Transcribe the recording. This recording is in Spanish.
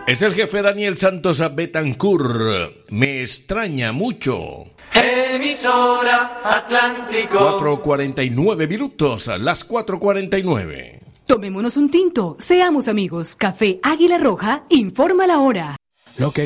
Es el jefe Daniel Santos Betancourt. Me extraña mucho. Emisora Atlántico. 4:49 minutos, las 4:49. Tomémonos un tinto, seamos amigos. Café Águila Roja informa la hora. Lo que